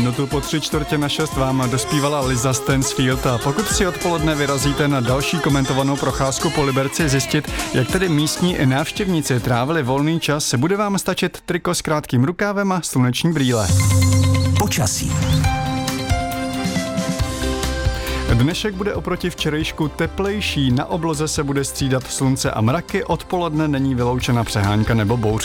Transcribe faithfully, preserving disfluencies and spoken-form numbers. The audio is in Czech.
Minutu po tři čtvrtě na šest vám dospívala Liza Stansfield a pokud si odpoledne vyrazíte na další komentovanou procházku po Liberci zjistit, jak tedy místní návštěvníci trávili volný čas, bude vám stačit triko s krátkým rukávem a sluneční brýle. Počasí. Dnešek bude oproti včerejšku teplejší, na obloze se bude střídat slunce a mraky, odpoledne není vyloučena přehánka nebo bouřka.